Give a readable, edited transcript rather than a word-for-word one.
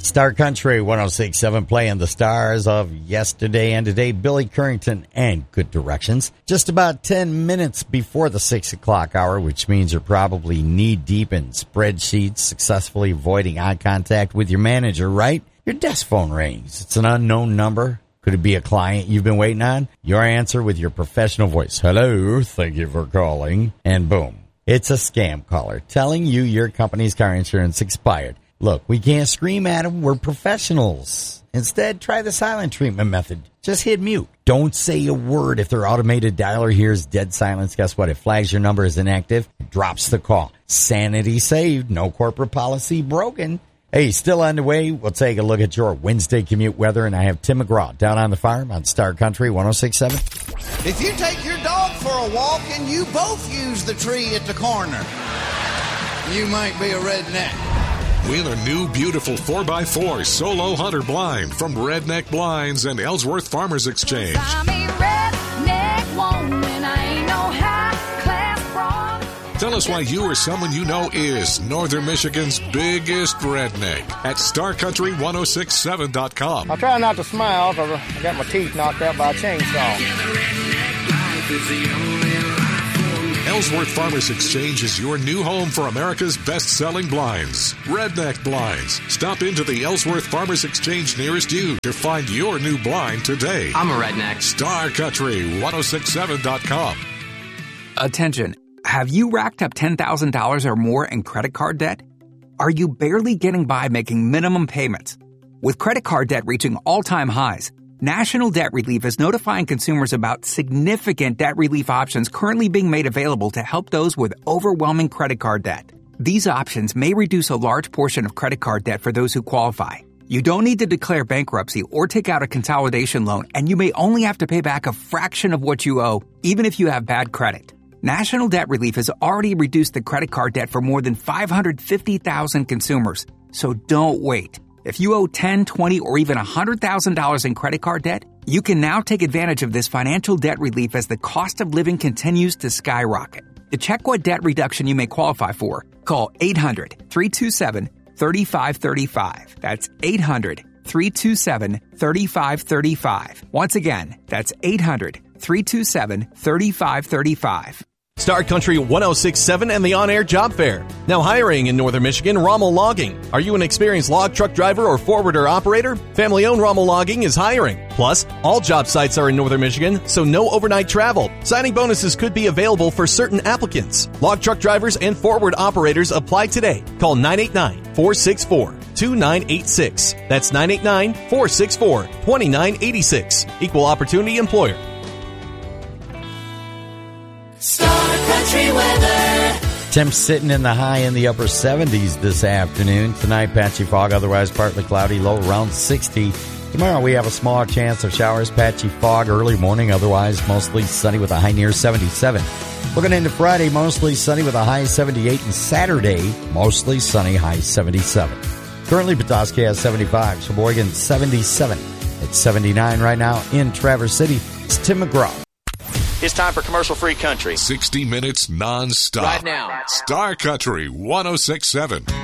Star Country 106.7 playing the stars of yesterday and today. Billy Currington and Good Directions. Just about 10 minutes before the 6 o'clock hour, which means you're probably knee-deep in spreadsheets, successfully avoiding eye contact with your manager, right? Your desk phone rings. It's an unknown number. Could it be a client you've been waiting on? Your answer with your professional voice. Hello, thank you for calling. And boom, it's a scam caller telling you your company's car insurance expired. Look, we can't scream at them. We're professionals. Instead, try the silent treatment method. Just hit mute. Don't say a word. If their automated dialer hears dead silence, guess what? It flags your number as inactive. It drops the call. Sanity saved. No corporate policy broken. Hey, still underway. We'll take a look at your Wednesday commute weather, and I have Tim McGraw down on the farm on Star Country 106.7. If you take your dog for a walk and you both use the tree at the corner, you might be a redneck. Win a new, beautiful 4x4 Solo Hunter blind from Redneck Blinds and Ellsworth Farmers Exchange. I'm a redneck woman, I ain't no high-class broad. Tell us why you or someone you know is Northern Michigan's biggest redneck at StarCountry1067.com. I try not to smile because I got my teeth knocked out by a chainsaw. Ellsworth Farmers Exchange is your new home for America's best-selling blinds. Redneck Blinds. Stop into the Ellsworth Farmers Exchange nearest you to find your new blind today. I'm a redneck. StarCountry1067.com. Attention. Have you racked up $10,000 or more in credit card debt? Are you barely getting by making minimum payments? With credit card debt reaching all-time highs, National Debt Relief is notifying consumers about significant debt relief options currently being made available to help those with overwhelming credit card debt. These options may reduce a large portion of credit card debt for those who qualify. You don't need to declare bankruptcy or take out a consolidation loan, and you may only have to pay back a fraction of what you owe, even if you have bad credit. National Debt Relief has already reduced the credit card debt for more than 550,000 consumers, so don't wait. If you owe $10, $20, or even $100,000 in credit card debt, you can now take advantage of this financial debt relief as the cost of living continues to skyrocket. To check what debt reduction you may qualify for, call 800-327-3535. That's 800-327-3535. Once again, that's 800-327-3535. Star Country 106.7 and the On-Air Job Fair. Now hiring in Northern Michigan, Rommel Logging. Are you an experienced log truck driver or forwarder operator? Family-owned Rommel Logging is hiring. Plus, all job sites are in Northern Michigan, so no overnight travel. Signing bonuses could be available for certain applicants. Log truck drivers and forward operators apply today. Call 989-464-2986. That's 989-464-2986. Equal Opportunity Employer. Star Country weather. Temps sitting in the high in the upper 70s this afternoon. Tonight, patchy fog, otherwise partly cloudy, low around 60. Tomorrow, we have a small chance of showers, patchy fog, early morning, otherwise mostly sunny with a high near 77. Looking into Friday, mostly sunny with a high 78, and Saturday, mostly sunny, high 77. Currently, Petoskey has 75, Sheboygan 77. It's 79 right now in Traverse City. It's Tim McGraw. It's time for commercial-free country. 60 minutes non-stop. Right now. Star Country 106.7.